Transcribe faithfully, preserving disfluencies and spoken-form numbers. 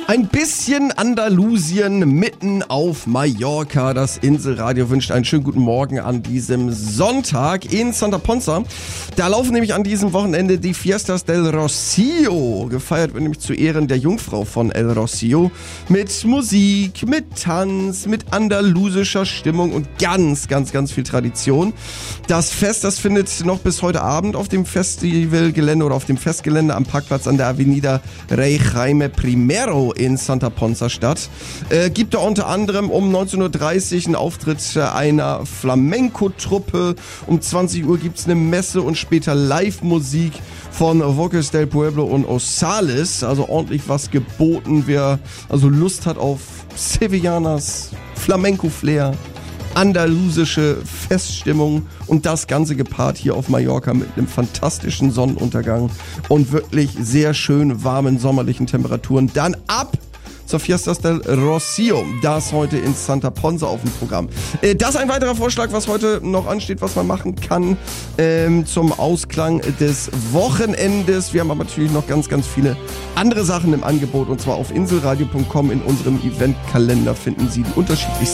Ein bisschen Andalusien mitten auf Mallorca. Das Inselradio wünscht einen schönen guten Morgen an diesem Sonntag in Santa Ponsa. Da laufen nämlich an diesem Wochenende die Fiestas del Rocío. Gefeiert wird nämlich zu Ehren der Jungfrau von El Rocío. Mit Musik, mit Tanz, mit andalusischer Stimmung und ganz, ganz, ganz viel Tradition. Das Fest, das findet noch bis heute Abend auf dem Festivalgelände oder auf dem Festgelände am Parkplatz an der Avenida Rey Jaime Primero in Santa Ponsa statt. Äh, gibt da unter anderem um neunzehn Uhr dreißig einen Auftritt einer Flamenco-Truppe. Um zwanzig Uhr gibt's eine Messe und später Live-Musik von Voces del Pueblo und Osales. Also ordentlich was geboten. Wer also Lust hat auf Sevillanas, Flamenco-Flair, andalusische Feststimmung und das Ganze gepaart hier auf Mallorca mit einem fantastischen Sonnenuntergang und wirklich sehr schön warmen sommerlichen Temperaturen. Dann ab zur Fiestas del Rocío. Das heute in Santa Ponsa auf dem Programm. Äh, das ist ein weiterer Vorschlag, was heute noch ansteht, was man machen kann ähm, zum Ausklang des Wochenendes. Wir haben aber natürlich noch ganz, ganz viele andere Sachen im Angebot und zwar auf inselradio punkt com in unserem Eventkalender finden Sie die unterschiedlichsten